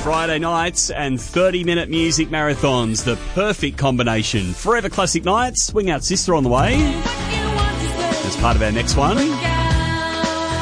Friday nights and 30-minute music marathons. The perfect combination. Forever Classic Nights, Swing Out Sister on the way as part of our next one.